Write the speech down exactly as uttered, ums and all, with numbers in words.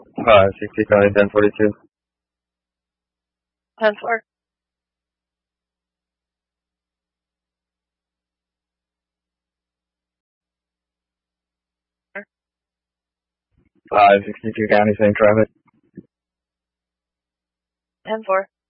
five sixty County ten forty-two. ten four. five sixty-two County, same traffic. ten four.